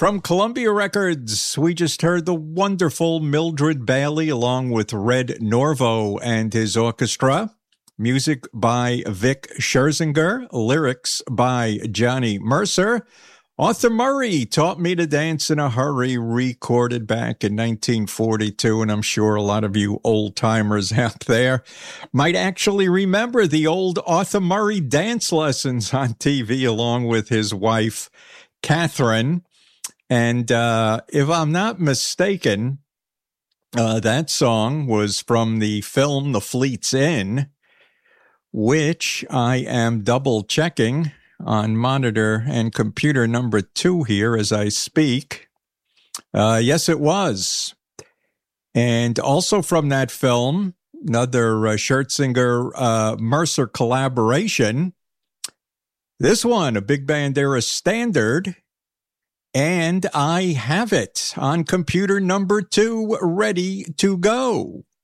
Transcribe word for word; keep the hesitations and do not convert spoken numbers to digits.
From Columbia Records, we just heard the wonderful Mildred Bailey along with Red Norvo and his orchestra. Music by Vic Scherzinger, lyrics by Johnny Mercer. Arthur Murray, Taught Me to Dance in a Hurry, recorded back in nineteen forty-two, and I'm sure a lot of you old-timers out there might actually remember the old Arthur Murray dance lessons on T V along with his wife, Catherine. And uh, if I'm not mistaken, uh, that song was from the film The Fleet's Inn, which I am double-checking on monitor and computer number two here as I speak. Uh, yes, it was. And also from that film, another uh, Scherzinger uh, Mercer collaboration. This one, a big band era standard. And I have it on computer number two ready to go.